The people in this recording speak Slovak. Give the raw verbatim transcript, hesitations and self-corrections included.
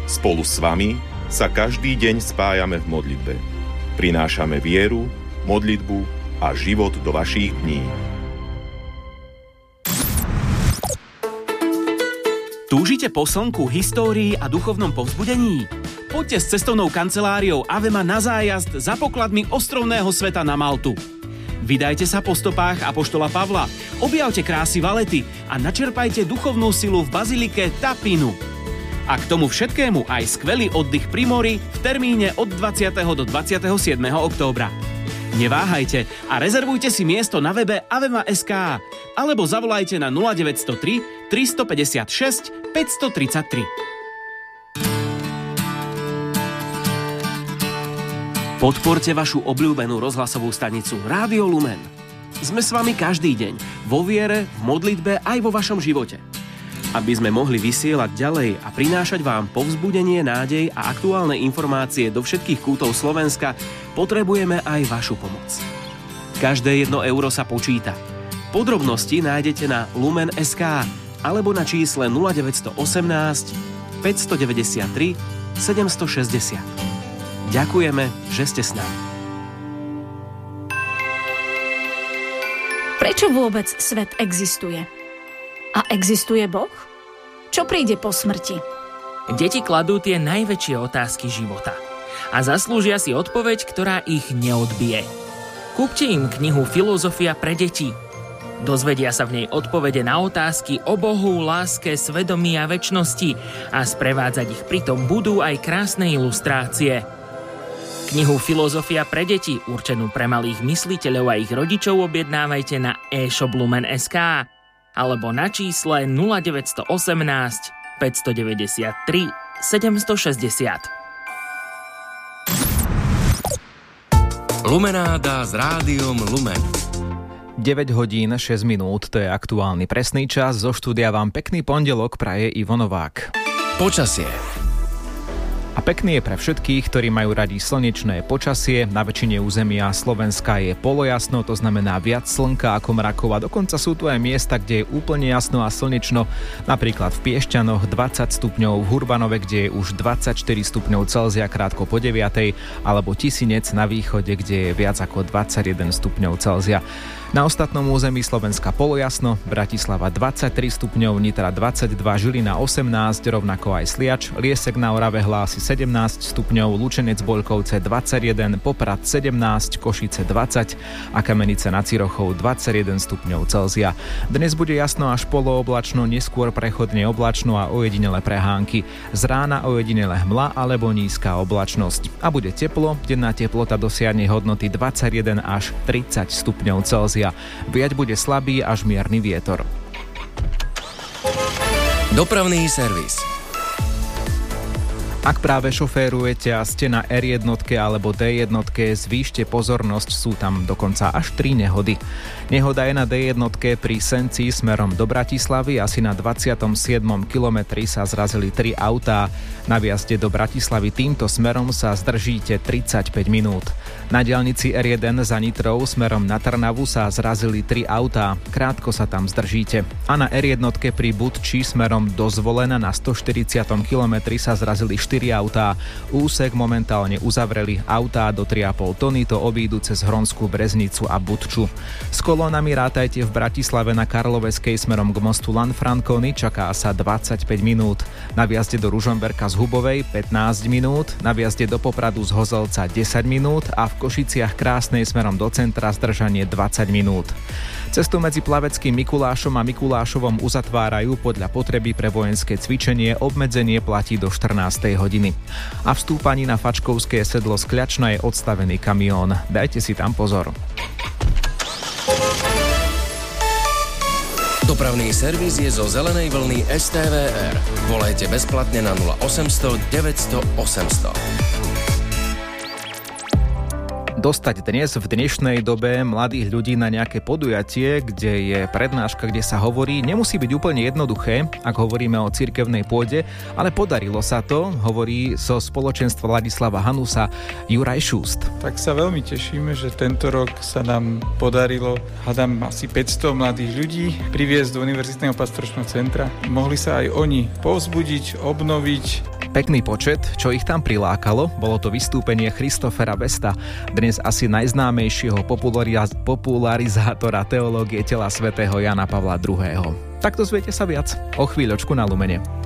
Spolu s vami sa každý deň spájame v modlitbe. Prinášame vieru, modlitbu a život do vašich dní. Túžite po slnku, histórii a duchovnom povzbudení? Poďte s cestovnou kanceláriou Avema na zájazd za pokladmi ostrovného sveta na Maltu. Vydajte sa po stopách apoštola Pavla, objavte krásy Valety a načerpajte duchovnú silu v bazilike Tapinu. A k tomu všetkému aj skvelý oddych pri mori v termíne od dvadsiateho do dvadsiateho siedmeho októbra. Neváhajte a rezervujte si miesto na webe avema bodka es ká alebo zavolajte na nula deväť nula tri, tristopäťdesiatšesť, päťstotridsaťtri. Podporte vašu obľúbenú rozhlasovú stanicu Rádio Lumen. Sme s vami každý deň, vo viere, v modlitbe aj vo vašom živote. Aby sme mohli vysielať ďalej a prinášať vám povzbudenie, nádej a aktuálne informácie do všetkých kútov Slovenska, potrebujeme aj vašu pomoc. Každé jedno euro sa počíta. Podrobnosti nájdete na lumen bodka es ká alebo na čísle nula deväť jedna osem, päťstodeväťdesiattri, sedemstošesťdesiat. Ďakujeme, že ste s nami. Prečo vôbec svet existuje? A existuje Boh? Čo príde po smrti? Deti kladú tie najväčšie otázky života a zaslúžia si odpoveď, ktorá ich neodbije. Kúpte im knihu Filozofia pre deti. Dozvedia sa v nej odpovede na otázky o Bohu, láske, svedomí a večnosti a sprevádzať ich pritom budú aj krásne ilustrácie. Knihu Filozofia pre deti, určenú pre malých mysliteľov a ich rodičov, objednávajte na e-shop lumen bodka es ká alebo na čísle nula deväť jedna osem, päťstodeväťdesiattri, sedemstošesťdesiat. Lumenáda s Rádiom Lumen. deväť hodín šesť minút, to je aktuálny presný čas. Zo štúdia vám pekný pondelok praje Ivo Novák. Počasie. A pekný je pre všetkých, ktorí majú radi slnečné počasie. Na väčšine územia Slovenska je polojasno, to znamená viac slnka ako mrakov a dokonca sú tu aj miesta, kde je úplne jasno a slnečno. Napríklad v Piešťanoch dvadsať stupňov, v Hurbanove, kde je už dvadsaťštyri stupňov Celzia krátko po deviatej, alebo Tisinec na východe, kde je viac ako dvadsaťjeden stupňov Celzia. Na ostatnom území Slovenska polojasno, Bratislava dvadsaťtri stupňov, Nitra dvadsaťdva, Žilina osemnásť, rovnako aj Sliač, Liesek na Orave hlási sedemnásť stupňov, Lučenec Boľkovce dvadsaťjeden, Poprad sedemnásť, Košice dvadsať a Kamenice nad Cirochou dvadsaťjeden stupňov Celzia. Dnes bude jasno až polooblačno, neskôr prechodne oblačno a ojedinele prehánky. Z rána ojedinele hmla alebo nízka oblačnosť. A bude teplo, denná teplota dosiahne hodnoty dvadsaťjeden až tridsať stupňov Celzia. Viať bude slabý až mierny vietor. Dopravný servis. Ak práve šoférujete a ste na er jeden alebo dé jeden, zvýšte pozornosť, sú tam dokonca až tri nehody. Nehoda je na dé jeden pri Senci smerom do Bratislavy, asi na dvadsiatom siedmom kilometri sa zrazili tri autá. Na vjazde do Bratislavy týmto smerom sa zdržíte tridsaťpäť minút. Na diaľnici er jeden za Nitrou smerom na Trnavu sa zrazili tri autá, krátko sa tam zdržíte. A na er jeden pri Budči smerom do Zvolena na stoštyridsiatom kilometri sa zrazili štyri autá. Úsek momentálne uzavreli, autá do tri a pol tony to obídu cez Hronskú Breznicu a Budču. S kolónami rátajte v Bratislave na Karloveskej smerom k mostu Lanfranconi, čaká sa dvadsaťpäť minút. Na vjazde do Ružomberka z Hubovej pätnásť minút, na vjazde do Popradu z Hozelca desať minút a v Košiciach Krásnej smerom do centra zdržanie dvadsať minút. Cestu medzi Plaveckým Mikulášom a Mikulášovom uzatvárajú podľa potreby pre vojenské cvičenie, obmedzenie platí do štrnástej hodiny. A v stúpaní na Fačkovské sedlo z Kľačna je odstavený kamión. Dajte si tam pozor. Dopravný servis je zo zelenej vlny es té vé er. Volajte bezplatne na nula osemsto deväťsto osemsto. Dostať dnes v dnešnej dobe mladých ľudí na nejaké podujatie, kde je prednáška, kde sa hovorí, nemusí byť úplne jednoduché, ak hovoríme o cirkevnej pôde, ale podarilo sa to, hovorí zo spoločenstva Ladislava Hanusa Juraj Šúst. Tak sa veľmi tešíme, že tento rok sa nám podarilo, hádam asi päťsto mladých ľudí, priviesť do Univerzitného pastoračného centra. Mohli sa aj oni povzbudiť, obnoviť, Pekný počet, čo ich tam prilákalo, bolo to vystúpenie Christophera Westa, dnes asi najznámejšieho populariz- popularizátora teológie tela svätého Jana Pavla druhého. Tak dozviete sa viac o chvíľočku na Lumene.